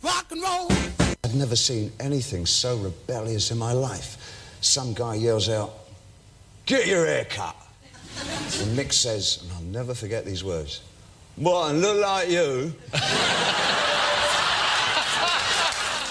rock and roll. I'd never seen anything so rebellious in my life. Some guy yells out, "Get your hair cut." And Mick says, and I'll never forget these words, "What, and look like you?"